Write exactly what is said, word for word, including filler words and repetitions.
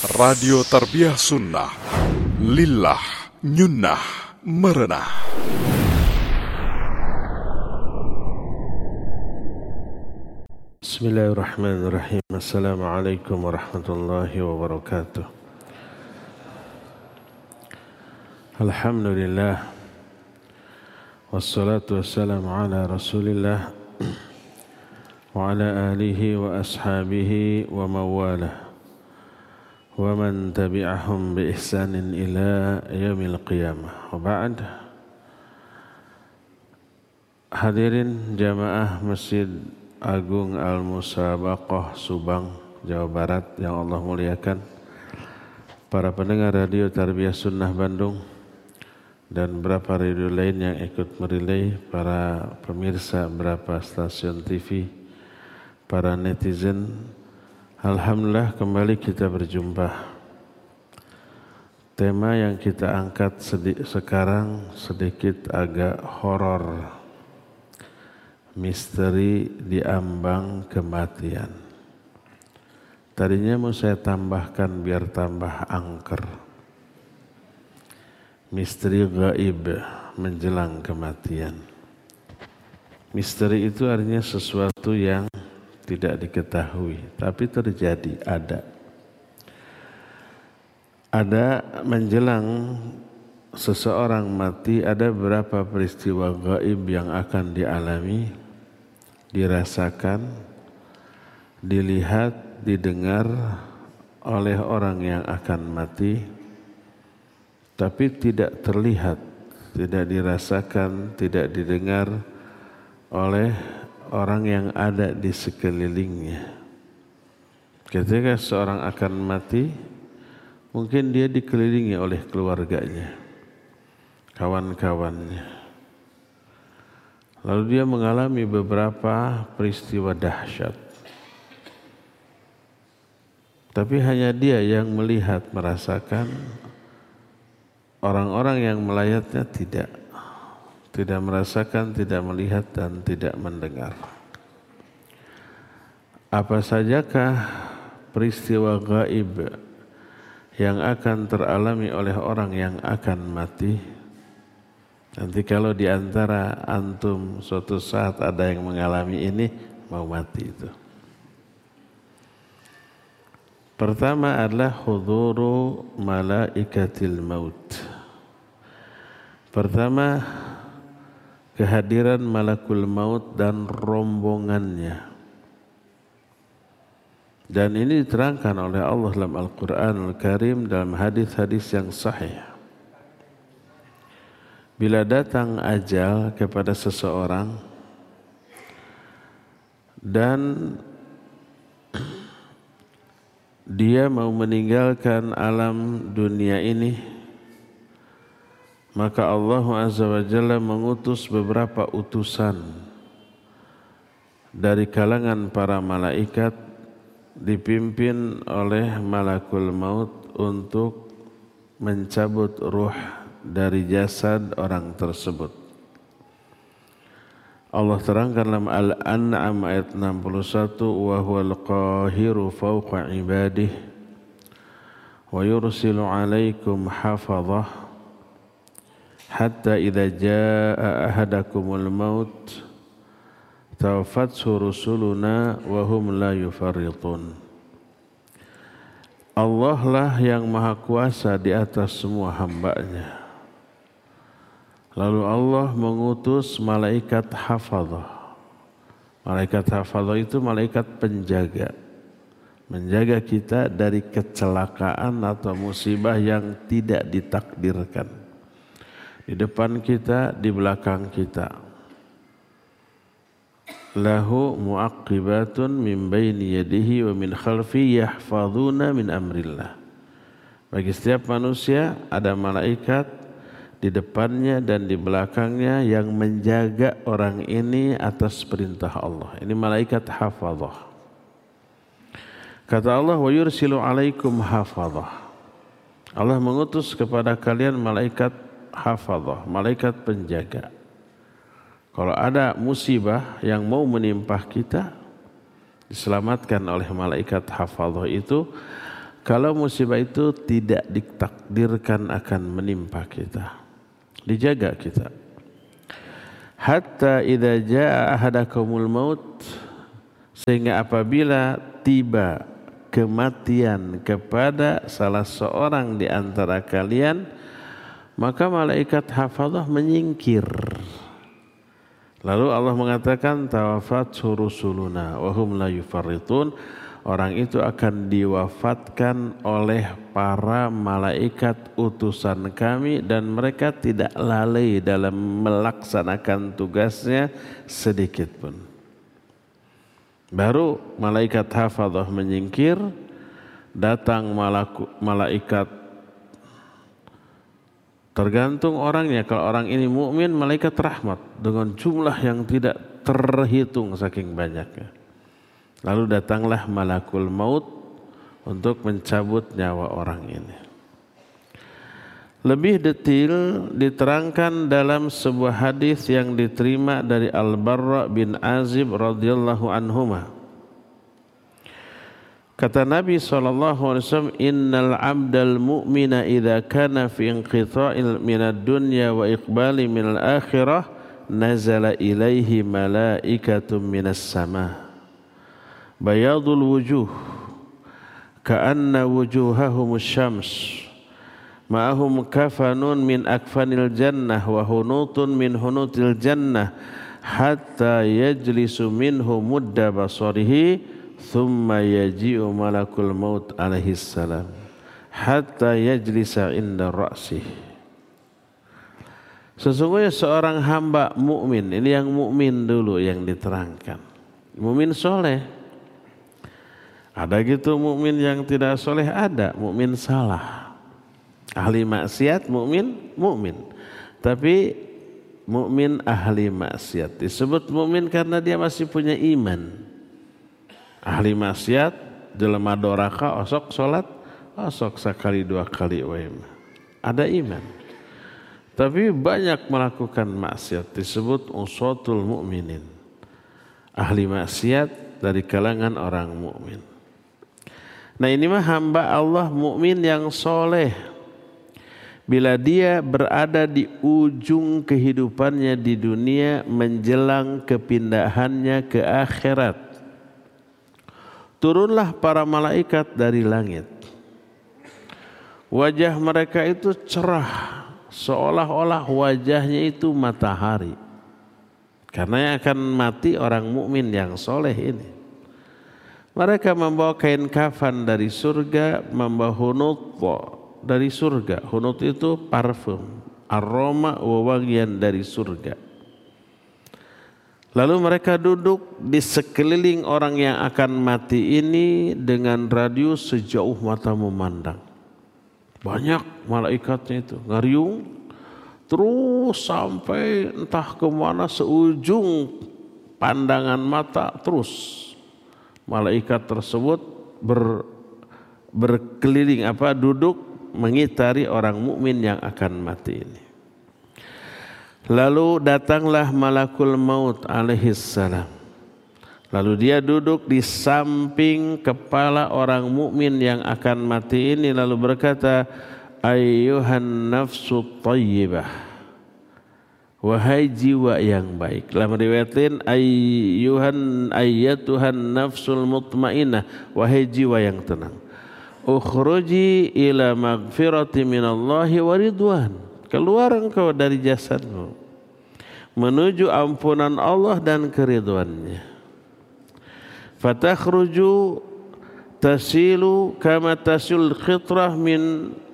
Radio Tarbiyah Sunnah Lillah Nyunnah Merenah. Bismillahirrahmanirrahim. Assalamualaikum warahmatullahi wabarakatuh. Alhamdulillah, wassalatu wassalamu ala rasulillah wa ala alihi wa ashabihi wa mawalah wa man tabi'ahum bi ihsanin ila yaumil qiyamah. Wa ba'd. Hadirin jamaah Masjid Agung Al-Musabaqah Subang, Jawa Barat yang Allah muliakan, para pendengar Radio Tarbiyah Sunnah Bandung dan beberapa radio lain yang ikut merilai, para pemirsa beberapa stasiun T V, para netizen. Alhamdulillah kembali kita berjumpa. Tema yang kita angkat sedi- sekarang sedikit agak horor. Misteri di ambang kematian. Tadinya mau saya tambahkan biar tambah angker. Misteri gaib menjelang kematian. Misteri itu artinya sesuatu yang tidak diketahui, tapi terjadi, ada. Ada menjelang seseorang mati, ada beberapa peristiwa gaib yang akan dialami, dirasakan, dilihat, didengar oleh orang yang akan mati, tapi tidak terlihat, tidak dirasakan, tidak didengar oleh orang yang ada di sekelilingnya. Ketika seorang akan mati, mungkin dia dikelilingi oleh keluarganya, kawan-kawannya. Lalu dia mengalami beberapa peristiwa dahsyat. Tapi hanya dia yang melihat, merasakan. Orang-orang yang melayatnya tidak. Tidak merasakan, tidak melihat, dan tidak mendengar. Apa sajakah peristiwa gaib yang akan teralami oleh orang yang akan mati? Nanti kalau di antara antum suatu saat ada yang mengalami ini, mau mati itu. Pertama adalah huduru malaikatil maut. Pertama, kehadiran malakul maut dan rombongannya. Dan ini diterangkan oleh Allah dalam Al-Quranul Karim dalam hadis-hadis yang sahih. Bila datang ajal kepada seseorang dan dia mau meninggalkan alam dunia ini, maka Allah Azza wa Jalla mengutus beberapa utusan dari kalangan para malaikat dipimpin oleh malakul maut untuk mencabut ruh dari jasad orang tersebut. Allah terangkan dalam Al-An'am ayat enam puluh satu, wa huwal qahiru fawqa ibadihi wa yursilu alaikum hafadhah hatta idza jaa ahadakumul maut tawaffathu rusuluna wa hum la yufarritun. Allah lah yang maha kuasa di atas semua hambanya. Lalu Allah mengutus malaikat hafadhah. Malaikat hafadhah itu malaikat penjaga, menjaga kita dari kecelakaan atau musibah yang tidak ditakdirkan. Di depan kita, di belakang kita. Lahu mu'aqibatun min baini yadihi wa min khalfi yahfadhuna min amrillah. Bagi setiap manusia ada malaikat di depannya dan di belakangnya yang menjaga orang ini atas perintah Allah. Ini malaikat hafadhah. Kata Allah, wa yursilu alaikum hafadhah. Allah mengutus kepada kalian malaikat hafadhah, malaikat penjaga. Kalau ada musibah yang mau menimpa kita, diselamatkan oleh malaikat hafadhah itu kalau musibah itu tidak ditakdirkan akan menimpa kita, dijaga kita. Hatta idza jaa ahadakumul maut, sehingga apabila tiba kematian kepada salah seorang di antara kalian, maka malaikat hafadzah menyingkir. Lalu Allah mengatakan tawafathu rusuluna wa hum la yufarritun, orang itu akan diwafatkan oleh para malaikat utusan kami dan mereka tidak lalai dalam melaksanakan tugasnya sedikit pun. Baru malaikat hafadzah menyingkir, datang malaku, malaikat, tergantung orangnya. Kalau orang ini mukmin, malaikat rahmat dengan jumlah yang tidak terhitung saking banyaknya. Lalu datanglah malakul maut untuk mencabut nyawa orang ini. Lebih detail diterangkan dalam sebuah hadis yang diterima dari Al-Barra bin Azib radhiyallahu anhuma. Kata Nabi sallallahu alaihi wasallam, innal 'abdal mu'mina idza kana fi inqita'il minad dunya wa iqbali minal akhirah nazala ilaihi malaikatun minas sama. Bayadul wujuh ka'anna wujuhahum syams ma'ahum kafanun min akfanil jannah wa hunutun min hunutil jannah hatta yajlisu minhu mudda basarihi thumma yaji'u malakul maut alaihi salam hatta yajlisa inda ra'sih. Sesungguhnya seorang hamba mukmin, ini yang mukmin dulu yang diterangkan, mukmin soleh. Ada gitu mukmin yang tidak soleh, ada mukmin salah. Ahli maksiat mukmin, mukmin. Tapi mukmin ahli maksiat disebut mukmin karena dia masih punya iman. Ahli maksiat jelema doraka osok salat, osok sekali dua kali wae. Ada iman. Tapi banyak melakukan maksiat disebut usatul mukminin. Ahli maksiat dari kalangan orang mukmin. Nah ini mah hamba Allah mukmin yang soleh. Bila dia berada di ujung kehidupannya di dunia menjelang kepindahannya ke akhirat, turunlah para malaikat dari langit. Wajah mereka itu cerah, seolah-olah wajahnya itu matahari. Karena yang akan mati orang mukmin yang soleh ini. Mereka membawa kain kafan dari surga, membawa hunut dari surga. Hunut itu parfum, aroma wewangian dari surga. Lalu mereka duduk di sekeliling orang yang akan mati ini dengan radius sejauh mata memandang. Banyak malaikatnya itu, ngariung terus sampai entah kemana seujung pandangan mata terus. Malaikat tersebut ber, berkeliling apa duduk mengitari orang mukmin yang akan mati ini. Lalu datanglah malakul maut alaihi salam. Lalu dia duduk di samping kepala orang mukmin yang akan mati ini lalu berkata, ayyuhan nafsu thayyibah, wahai jiwa yang baik. Dalam riwayat lain, ayyuhan ayyatuhan nafsul mutmainnah, wahai jiwa yang tenang. Ukhruji ila magfirati minallahi wa ridwan, keluar engkau dari jasadmu menuju ampunan Allah dan keridwannya. Fatakhruju tasilu kama tasul khitrah min